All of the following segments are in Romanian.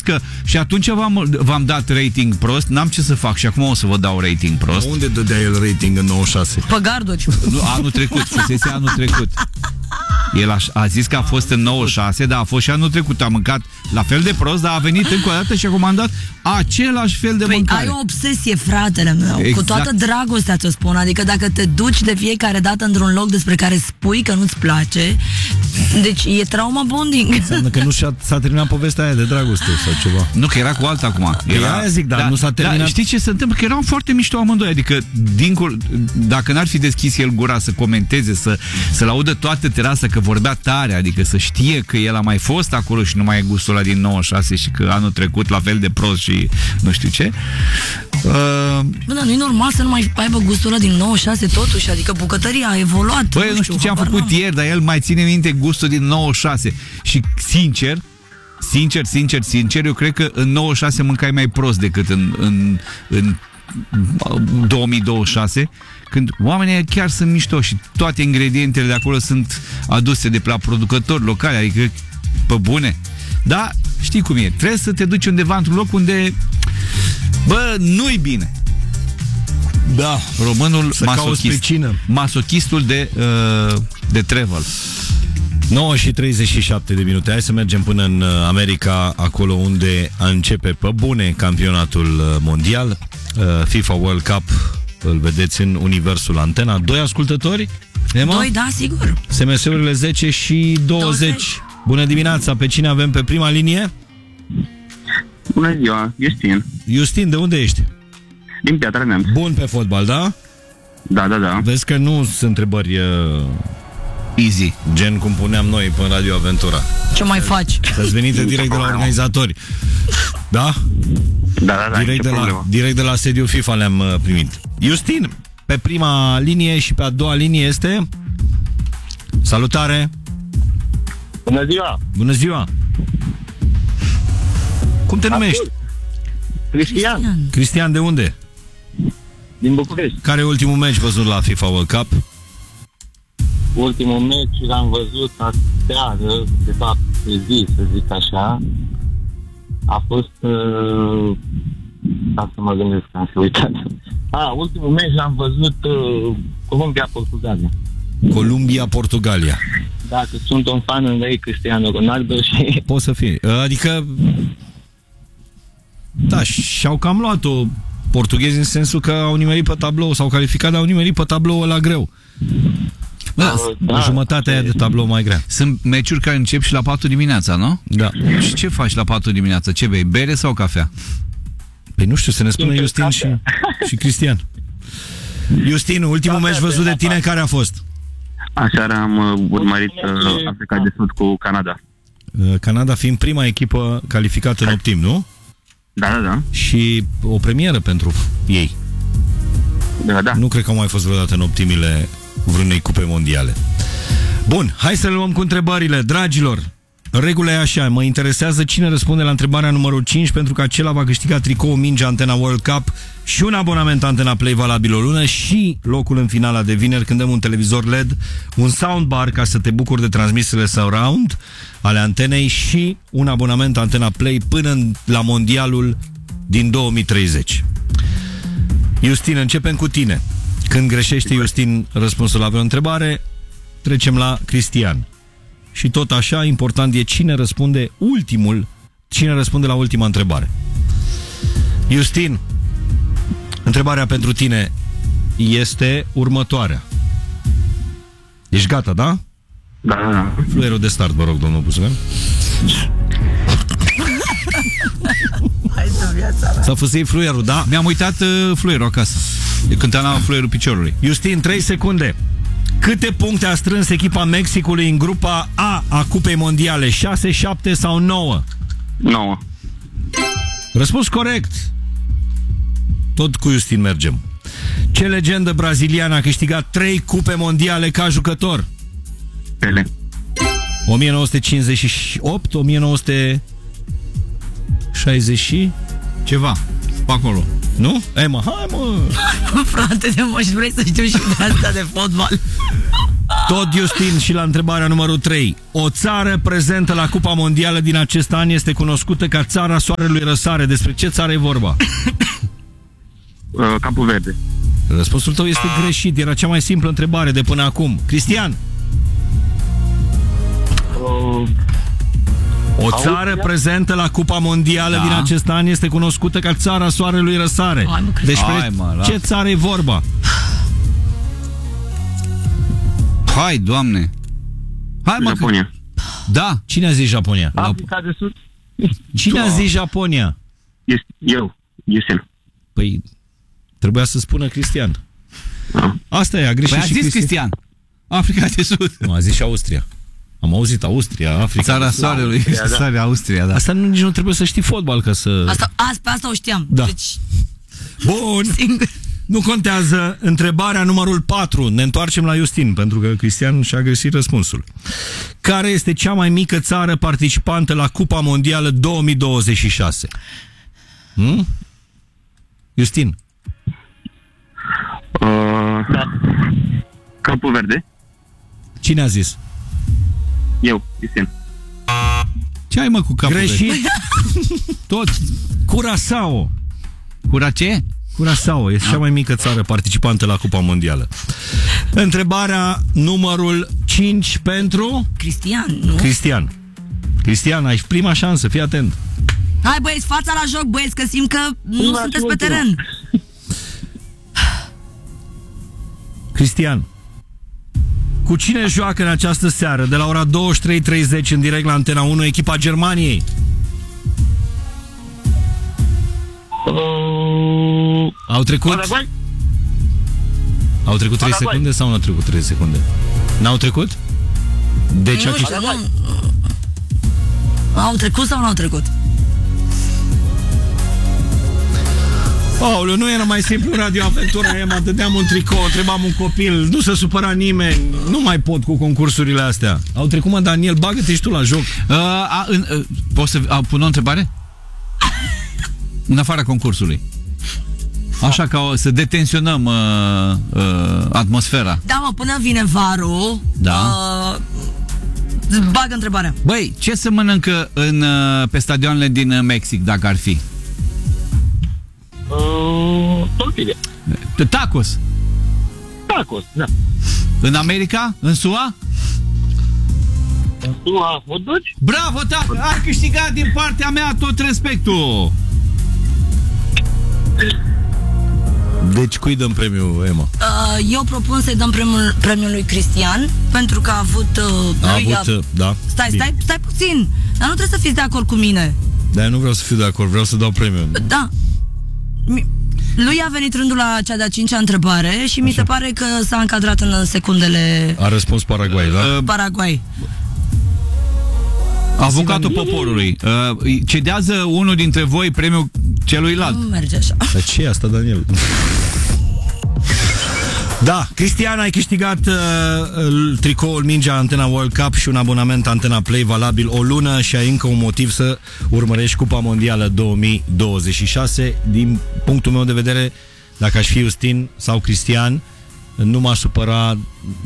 că și atunci v-am dat rating prost, n-am ce să fac și acum o să vă dau rating prost. Unde dădea el rating în 96? Pe garduri. Nu, anul trecut, fusese anul trecut. El a zis că a fost în 96, dar a fost și anul trecut. A mâncat la fel de prost, dar a venit încă o dată și a comandat același fel de mâncare. Ai o obsesie, fratele meu. Exact. Cu toată dragostea ți-o spun. Adică dacă te duci de fiecare dată într-un loc despre care spui că nu-ți place, deci e trauma bonding. Înseamnă că nu s-a terminat povestea aia de dragoste sau ceva. Nu, că era cu alta acum. Aia zic, dar nu s-a terminat. Dar știi ce se întâmplă? Că erau foarte mișto amândoi. Adică, dacă n-ar fi deschis el gura să comenteze, să-l audă toată terasa că vorbea tare, adică să știe că el a mai fost acolo și nu mai e gustul ăla din 96 și că anul trecut la fel de prost și nu știu ce. Bă, dar nu e normal să nu mai aibă gustul ăla din 96 totuși, adică bucătăria a evoluat. Băi, nu știu ce am făcut ieri, dar el mai ține minte gustul din 96 și sincer, eu cred că în 96 mâncai mai prost decât în 2026, când oamenii chiar sunt mișto și toate ingredientele de acolo sunt aduse de la producători locali, adică pe bune. Da, știi cum e, trebuie să te duci undeva într-un loc unde, bă, nu-i bine. Da, românul masochistul de travel. 9 și 37 de minute. Hai să mergem până în America, acolo unde începe pe bune campionatul mondial. FIFA World Cup îl vedeți în universul Antena. 2 ascultători? Emma? 2, da, sigur. SMS-urile 10 și 20. Bună dimineața, pe cine avem pe prima linie? Bună ziua, Justin. Justin, de unde ești? Din Piatra Neamț. Bun pe fotbal, da? Da. Vezi că nu sunt întrebări easy, gen cum puneam noi pe Radio Aventura. Ce mai faci? Să-ți venite direct de la organizatori. Da? Da. Direct de la sediul FIFA le-am primit. Justin, pe prima linie și pe a doua linie este... Salutare! Bună ziua! Bună ziua! Cum te numești? Cristian. Cristian, de unde? Din București. Care e ultimul meci văzut la FIFA World Cup? Ultimul meci l-am văzut aseară, de fapt pe zi, să zic așa. A fost... Da, să mă gândesc că am fi uitat. Ultimul meci l-am văzut Columbia-Portugalia. Columbia-Portugalia. Da, că sunt un fan în lui Cristiano Ronaldo și... Poți să fii. Adică... Da, și-au cam luat-o portughezii în sensul că au nimerit pe tablou, s-au calificat, dar au nimerit pe tablou ăla greu. Jumătatea aia de tablou mai grea. Sunt meciuri care încep și la 4 dimineața, nu? Da. Și ce faci la 4 dimineața? Ce bei? Bere sau cafea? Păi nu știu, să ne spună Justin și Cristian. Justin, ultimul meci văzut de tine care a fost? Aseară am urmărit Africa de Sud cu Canada. Canada fiind prima echipă calificată în optim, nu? Da. Și o premieră pentru ei. Da. Nu cred că au mai fost vreodată în optimile vreunei cupe mondiale. Bun, hai să le luăm cu întrebările. Dragilor, regula e așa, mă interesează cine răspunde la întrebarea numărul 5, pentru că acela va câștiga tricou, minge Antena World Cup și un abonament Antena Play valabil o lună și locul în finala de vineri când dăm un televizor LED, un soundbar ca să te bucuri de transmisiile surround ale antenei și un abonament Antena Play până la mondialul din 2030. Justin, începem cu tine. Când greșește Justin răspunsul la vreo întrebare, trecem la Cristian. Și tot așa, important e cine răspunde la ultima întrebare. Justin, întrebarea pentru tine este următoarea. Ești gata, da? Da. Fluierul de start, vă rog, domnul Busugan. S-a fost ei fluierul, da? Mi-am uitat fluierul acasă. De când am fluierul piciorului. Justin, 3 secunde. Câte puncte a strâns echipa Mexicului în grupa A Cupei Mondiale? 6, 7 sau 9? 9. Răspuns corect. Tot cu Justin mergem. Ce legendă braziliană a câștigat 3 cupe mondiale ca jucător? Pele. 1958, 1960 ceva, pe acolo. Nu? Emma, hai mă! Frate de moș, vrei să știu și de asta de fotbal? Tot Justin și la întrebarea numărul 3. O țară prezentă la Cupa Mondială din acest an este cunoscută ca țara soarelui răsare. Despre ce țară e vorba? Capul Verde. Răspunsul tău este greșit. Era cea mai simplă întrebare de până acum. Cristian. O țară prezentă la Cupa Mondială din acest an este cunoscută ca țara soarelui răsare. Despre ce țară e vorba? Hai, Doamne. Hai, mă. Japonia. Da. Cine a zis Japonia? Africa de Sud. Cine a zis Japonia? Eu. Păi, trebuia să spună Cristian. Asta e, a greșit. Păi a zis Cristian. Africa de Sud. Nu, a zis și Austria. Am auzit Austria, Africa. Țara soarelui, țara Austria, da. Asta nici nu trebuie să știi fotbal ca să... Pe asta o știam. Da. Deci... Bun. Singur. Nu contează. Întrebarea numărul 4. Ne întoarcem la Justin, pentru că Cristian și-a găsit răspunsul. Care este cea mai mică țară participantă la Cupa Mondială 2026? Justin. Capul Verde. Cine a zis? Eu, Cristian. Ce ai, mă, cu capul Greșit. Tot. Curaçao. Cura ce? Curaçao este cea mai mică țară participantă la Cupa Mondială. Întrebarea numărul 5 pentru... Cristian, nu? Cristian, ai prima șansă, fii atent. Hai, băieți, fața la joc, băieți, că simt că nu sunteți pe teren. Cristian, cu cine joacă în această seară de la ora 23:30 în direct la Antena 1 echipa Germaniei? Au trecut? Paraguay? Au trecut 3 Paraguay. secunde sau nu au trecut 3 secunde? N-au trecut? Deci Nu știu, au trecut sau nu au trecut? Aoleu, nu era mai simplu Radio Aventura Ema, dădeam un tricou, întrebam un copil, nu se supăra nimeni, nu mai pot cu concursurile astea. Au trecut, mă, Daniel, bagă-te și tu la joc. Poți să pun o întrebare? În afara concursului. Așa ca să detensionăm atmosfera. Da, mă, până vine varul. Da. Bagă întrebarea. Băi, ce se mănâncă pe stadioanele din Mexic, dacă ar fi? Tortilla. Tacos. Tacos, da. În America? În SUA? În SUA, o duci? Bravo, tată! Ai câștigat din partea mea tot respectul! Deci cui dăm premiul, Ema? Eu propun să-i dăm premiul lui Cristian, pentru că a avut... da. Stai puțin! Dar nu trebuie să fiți de acord cu mine. Dar nu vreau să fiu de acord, vreau să dau premiul. Da. Lui a venit rândul la cea de-a 5-a întrebare și mi se pare că s-a încadrat în secundele... A răspuns Paraguay, da? Paraguay. Avocatul poporului. Cedează unul dintre voi premiul celuilalt. Nu merge așa. Dar ce e asta, Daniel? Da, Cristian, ai câștigat tricoul Mingea Antena World Cup și un abonament Antena Play valabil o lună și ai încă un motiv să urmărești Cupa Mondială 2026. Din punctul meu de vedere, dacă aș fi Justin sau Cristian, nu m-aș supăra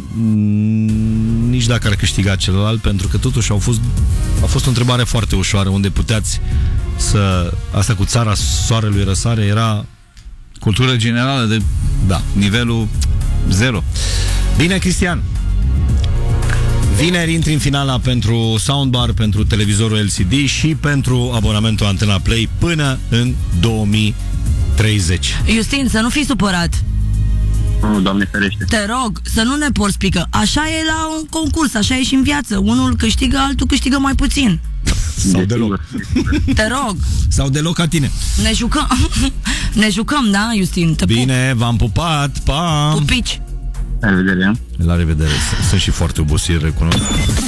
nici dacă ar câștiga celălalt, pentru că totuși a fost o întrebare foarte ușoară, unde puteați să... Asta cu țara soarelui răsare era... Cultură generală de nivelul 0. Bine, Cristian. Vineri intri în finala pentru soundbar, pentru televizorul LCD și pentru abonamentul Antena Play până în 2030. Justin, să nu fii supărat. Nu, Doamne ferește. Te rog, să nu ne porți pică. Așa e la un concurs, așa e și în viață. Unul câștigă, altul câștigă mai puțin. Sau deloc. Te rog. Sau deloc ca tine. Ne jucăm. Ne jucăm, da, Justin? Te Bine, v-am pupat. Pa! Pupici. La revedere. La revedere. Sunt și foarte obosit, recunosc.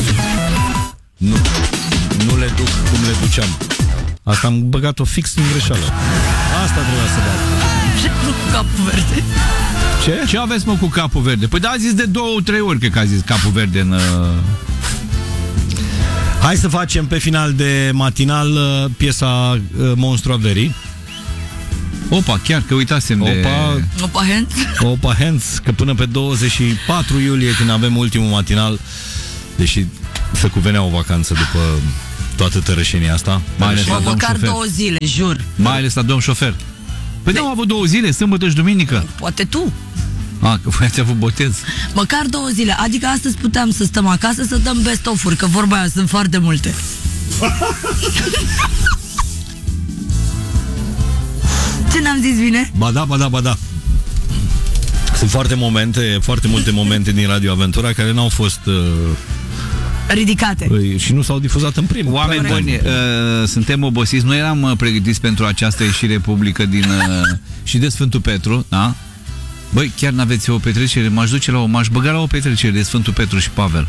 Nu le duc cum le duceam. Asta am băgat-o fix în greșeală. Asta trebuia să dau. Ce cu capul verde? Ce? Ce aveți, mă, cu capul verde? Păi da, a zis de 2-3 ori, cred că a zis capul verde în... Hai să facem pe final de matinal piesa Monstru Averii. Opa, chiar că uitasem de... Opa hands, că până pe 24 iulie, când avem ultimul matinal, deși se cuvenea o vacanță după toată tărășenia asta. Măcar 2 zile, jur. Mai ales la domn șofer. Păi nu, au avut 2 zile, sâmbătă și duminică. Poate tu. Că voi ați avut botez. Măcar 2 zile. Adică astăzi puteam să stăm acasă să dăm best-of-uri, că vorba aia sunt foarte multe. Ce n-am zis bine? Ba da. Sunt foarte multe momente din Radio Aventura care n-au fost ridicate. Și nu s-au difuzat în primul. Oameni buni, suntem obosiți. Nu eram pregătiți pentru această ieșire publică din și de Sfântul Petru, da? Băi, chiar n-aveți o petrecere? M-aș băga la o petrecere de Sfântul Petru și Pavel.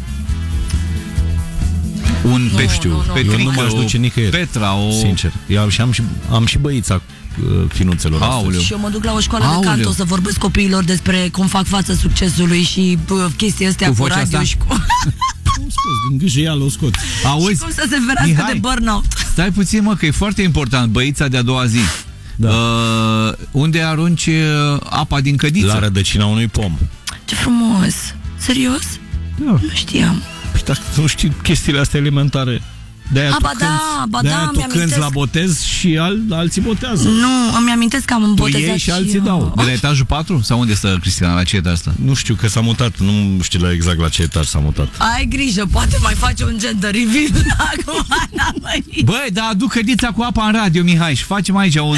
Eu nu m-aș duce nicăieri. Petra, sincer. Eu am și băița finuțelor astăzi. Și eu mă duc la o școală de canto să vorbesc copiilor despre cum fac față succesului și chestii astea cu radio și cu... din gâjeială o scot. Auzi? Și cum să se ferească de burnout. Stai puțin, mă, că e foarte important. Băița de-a doua zi. Da. Unde arunci apa din cădiță? La rădăcina unui pom. Ce frumos. Serios? Da. Nu știam. Păi dacă nu știi chestiile astea elementare. De-aia tu cânti la botez și alții botează. Nu, îmi amintesc că am botezat. Tu iei și alții dau. De la etajul 4? Sau unde stă Cristina? La ce etaj stă? Nu știu, că s-a mutat. Nu știu exact la ce etaj s-a mutat. Ai grijă, poate mai face un gender reveal. Acum Băi, dar aduc cădița cu apa în radio, Mihai, și facem aici un...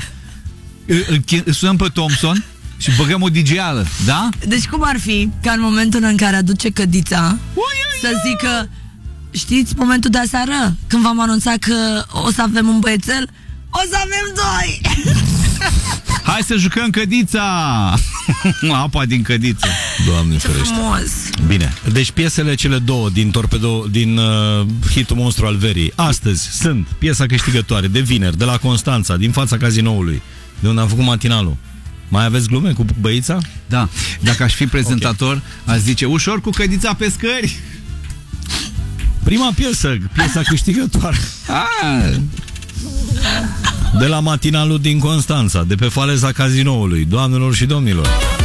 sunăm pe Thompson și băgăm o DJ-ală, da? Deci cum ar fi ca în momentul în care aduce cădița să zică: știți momentul de aseară când v-am anunțat că o să avem un băiețel? O să avem 2! Hai să jucăm cădița! Apa din cădiță. Doamne ce ferește. Frumos. Bine, deci piesele cele două din Torpedo, din hitul Monstru al Verii, astăzi sunt piesa câștigătoare de vineri, de la Constanța, din fața cazinoului, de unde am făcut matinalul. Mai aveți glume cu băița? Da, dacă aș fi prezentator, aș zice: ușor cu cădița pe scări. Prima piesa câștigătoare. De la matinalul din Constanța, de pe faleza cazinoului, doamnelor și domnilor.